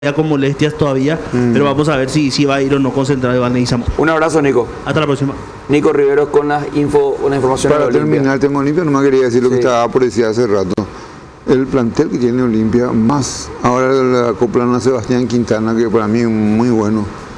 con molestias todavía, pero vamos a ver si va a ir o no concentrado Iván Leguizamo. Un abrazo, Nico. Hasta la próxima. Nico Riveros con las informaciones Para de Olimpia. terminar, tengo Olimpia, no me quería decir lo que estaba por decir hace rato. El plantel que tiene Olimpia, más ahora la acoplan a Sebastián Quintana, que para mí es muy bueno.